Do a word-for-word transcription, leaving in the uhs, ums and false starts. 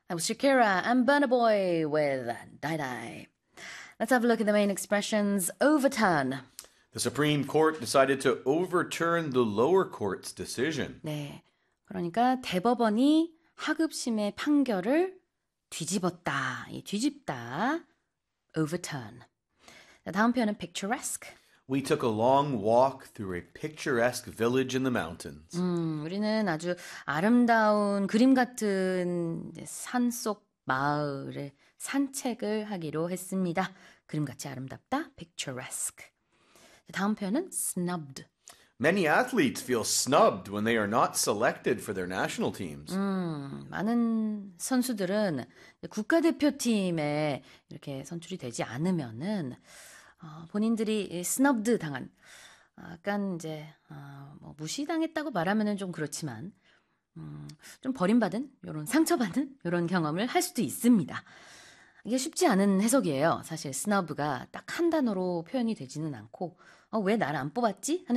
That was Shakira and Burna Boy with Die Die. Let's have a look at the main expressions. Overturn. The Supreme Court decided to overturn the lower court's decision. 네, 그러니까 대법원이 하급심의 판결을 뒤집었다. 이 뒤집다. Overturn. 다음 표현은 picturesque. We took a long walk through a picturesque village in the mountains. 음, 우리는 아주 아름다운 그림 같은 산속 마을에 산책을 하기로 했습니다. 그림같이 아름답다. picturesque. 다음 표현은 snubbed. Many athletes feel snubbed when they are not selected for their national teams. 음, 많은 선수들은 국가대표팀에 이렇게 선출이 되지 않으면은 어, 본인들이 스너브드 당한 약간 이제 어, 뭐 무시당했다고 말하면은 좀 그렇지만 음, 좀 버림받은 이런 상처받은 이런 경험을 할 수도 있습니다. 이게 쉽지 않은 해석이에요. 사실 스너브가 딱 한 단어로 표현이 되지는 않고 어, 왜 나를 안 뽑았지? 하는